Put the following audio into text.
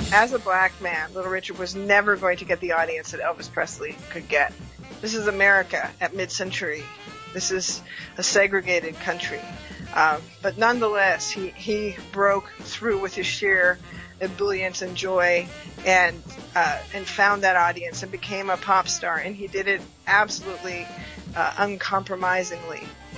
as a black man, Little Richard was never going to get the audience that Elvis Presley could get. This is America at mid-century. This is a segregated country. But nonetheless, he broke through with his sheer ebullience and joy and found that audience and became a pop star. And he did it absolutely uncompromisingly.